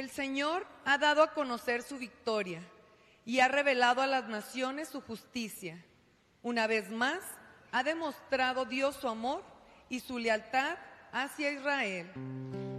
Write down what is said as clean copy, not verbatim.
El Señor ha dado a conocer su victoria y ha revelado a las naciones su justicia. Una vez más, ha demostrado Dios su amor y su lealtad hacia Israel.